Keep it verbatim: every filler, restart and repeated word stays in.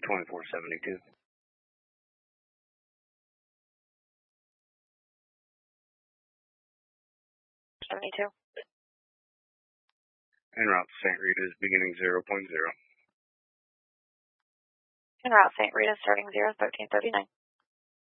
twenty-four seventy-two. seventy-two. En route to Saint Rita is beginning zero point zero. En route Saint Rita starting zero, thirteen thirty-nine.